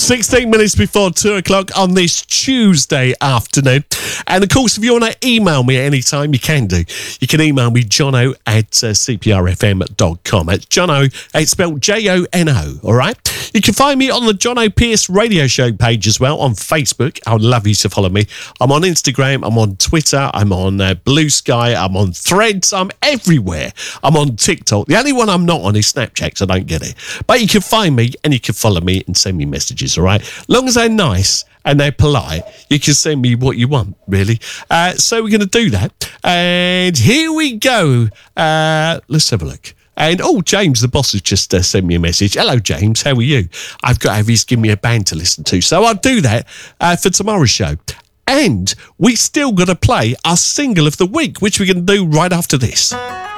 16 minutes before 2 o'clock on this Tuesday afternoon. And of course, if you want to email me at any time, you can do. You can email me, jono at cprfm.com. It's Jono, it's spelled Jono, all right? You can find me on the Jono Pierce radio show page as well on Facebook. I would love you to follow me. I'm on Instagram, I'm on Twitter, I'm on Blue Sky, I'm on Threads, I'm everywhere. I'm on TikTok. The only one I'm not on is Snapchat, because I don't get it. But you can find me and you can follow me and send me messages, all right? Long as they're nice and they're polite, you can send me what you want, really. So we're going to do that. And here we go. Let's have a look. And, James, the boss, has just sent me a message. Hello, James. How are you? I've got to have his give me a band to listen to. So I'll do that for tomorrow's show. And we still got to play our single of the week, which we're going to do right after this.